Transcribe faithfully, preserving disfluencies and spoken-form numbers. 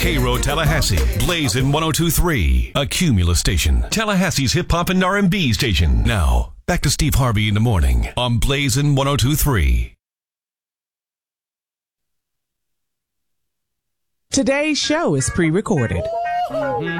K-Road Tallahassee, Blazin' one oh two point three, a Cumulus station, Tallahassee's hip-hop and R and B station. Now, back to Steve Harvey in the morning on Blazin' one oh two point three. Today's show is pre-recorded. Mm-hmm.